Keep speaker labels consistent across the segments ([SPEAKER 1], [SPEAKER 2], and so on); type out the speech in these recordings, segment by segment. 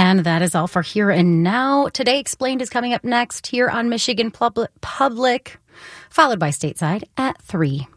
[SPEAKER 1] And that is all for Here and Now. Today Explained is coming up next here on Michigan Public, followed by Stateside at 3.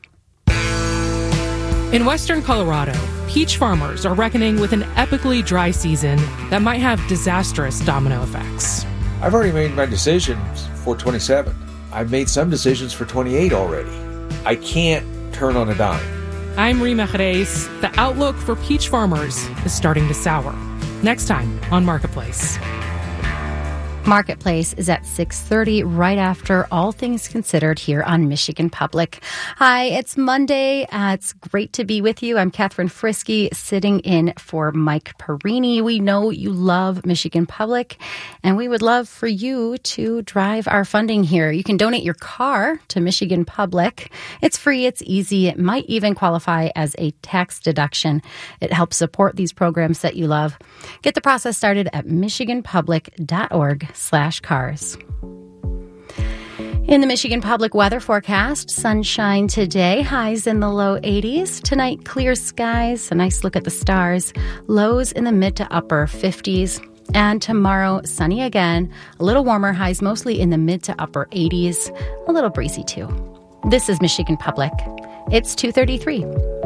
[SPEAKER 2] In western Colorado, peach farmers are reckoning with an epically dry season that might have disastrous domino effects.
[SPEAKER 3] I've already made my decisions for 27. I've made some decisions for 28 already. I can't turn on a dime.
[SPEAKER 2] I'm Rima Jerez. The outlook for peach farmers is starting to sour. Next time on Marketplace.
[SPEAKER 1] Marketplace is at 6:30, right after All Things Considered here on Michigan Public. Hi, it's Monday. It's great to be with you. I'm Catherine Frisky, sitting in for Mike Perini. We know you love Michigan Public, and we would love for you to drive our funding here. You can donate your car to Michigan Public. It's free, it's easy. It might even qualify as a tax deduction. It helps support these programs that you love. Get the process started at michiganpublic.org/cars. In the Michigan Public weather forecast, sunshine today, highs in the low 80s. Tonight, clear skies, a nice look at the stars, lows in the mid to upper 50s. And tomorrow, sunny again, a little warmer, highs mostly in the mid to upper 80s, a little breezy too. This is Michigan Public. It's 2:33.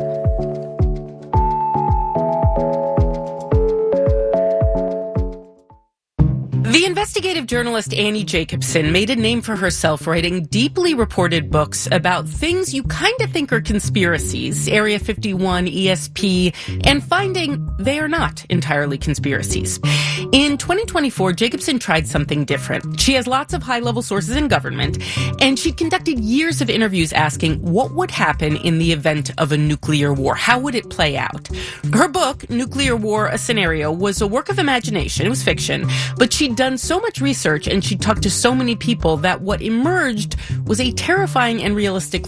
[SPEAKER 4] The investigative journalist Annie Jacobsen made a name for herself writing deeply reported books about things you kind of think are conspiracies, Area 51, ESP, and finding they are not entirely conspiracies. In 2024, Jacobsen tried something different. She has lots of high-level sources in government, and she conducted years of interviews asking what would happen in the event of a nuclear war. How would it play out? Her book, Nuclear War, A Scenario, was a work of imagination. It was fiction, but she'd done so much research and she talked to so many people that what emerged was a terrifying and realistic